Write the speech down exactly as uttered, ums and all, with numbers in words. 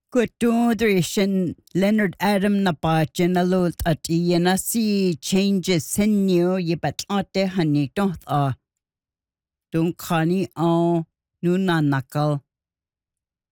Kutudrishan Leonard Adam Napachin alult at iyanasi changes senyo yibatlate hani don't a. Don't kani o nunanakal.